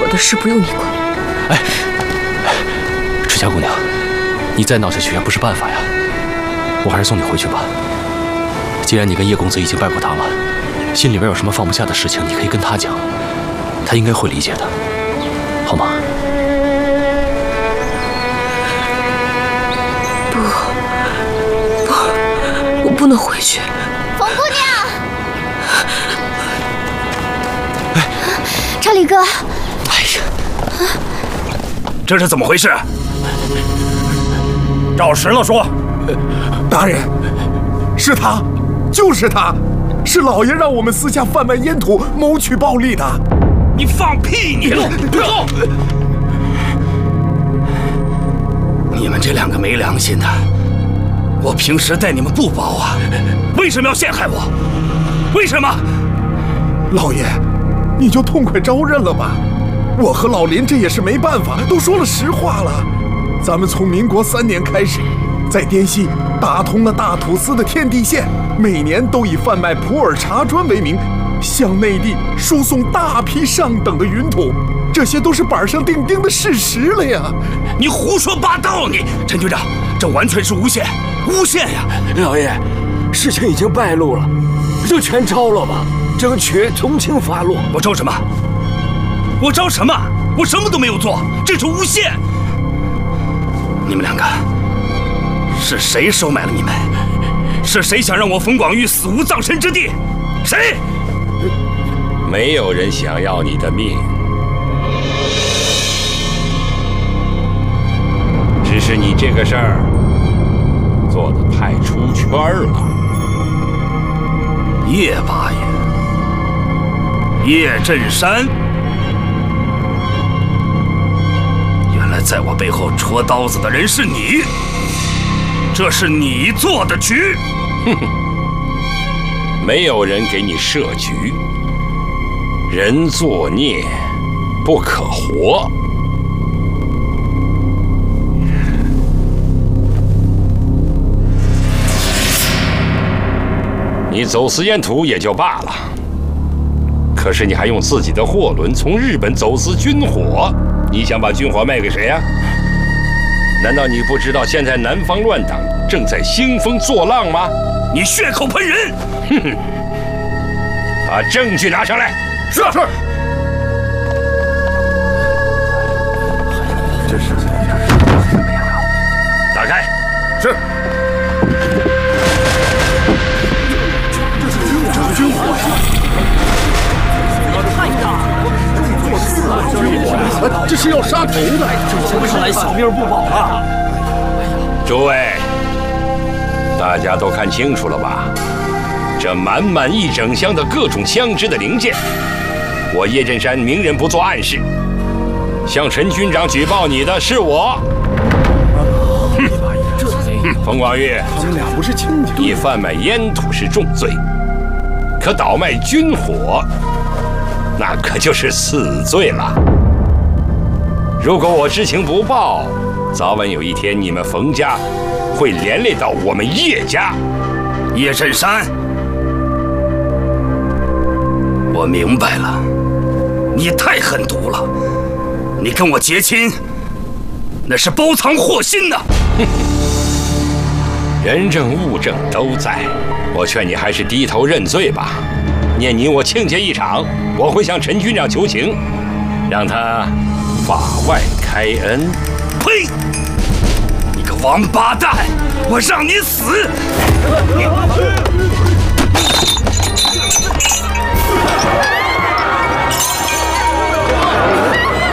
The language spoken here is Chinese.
的事不用你管。 哎，赤霞姑娘，你再闹下去也不是办法呀。我还是送你回去吧。既然你跟叶公子已经拜过堂了，心里边有什么放不下的事情，你可以跟他讲，他应该会理解的，好吗？ 不，我不能回去。 冯姑娘，查理哥， 哎呀， 这是怎么回事？照实了说。 大人，是他，就是他，是老爷让我们私下贩卖烟土，谋取暴利的。 你放屁！你别动！你们这两个没良心的，我平时待你们不薄啊，为什么要陷害我？为什么？ 老爷，你就痛快招认了吧。我和老林这也是没办法，都说了实话了。咱们从民国3年开始，在滇西打通了大土司的天地线，每年都以贩卖普洱茶砖为名，向内地输送大批上等的云土，这些都是板上钉钉的事实了呀！ 你胡说八道！你陈局长，这完全是诬陷，诬陷呀！ 老爷，事情已经败露了，就全招了吧，争取从轻发落。 我招什么？我招什么？我什么都没有做，这是诬陷！你们两个，是谁收买了你们？是谁想让我冯广玉死无葬身之地？谁？ 没有人想要你的命，只是你这个事儿做得太出圈了。 叶八爷，叶振山，原来在我背后戳刀子的人是你，这是你做的局。 哼哼，没有人给你设局。人作孽不可活。你走私烟土也就罢了，可是你还用自己的货轮从日本走私军火，你想把军火卖给谁呀？难道你不知道现在南方乱党正在兴风作浪吗？ 你血口喷人！ 哼哼，把证据拿上来。 是。 这是打开。 是。 这是军火。 太大了！ 这是要杀头的。 看来小命不保了。 诸位，大家都看清楚了吧？这满满一整箱的各种枪支的零件，我叶振山明人不做暗事。向陈军长举报你的是我。冯广玉， 他们俩不是亲家。 你贩卖烟土是重罪，可倒卖军火，那可就是死罪了。如果我知情不报，早晚有一天你们冯家会连累到我们叶家。 叶振山，我明白了，你太狠毒了，你跟我结亲，那是包藏祸心呐！ 人证物证都在，我劝你还是低头认罪吧。念你我庆节一场，我会向陈军长求情，让他法外开恩。 呸！你个王八蛋，我让你死！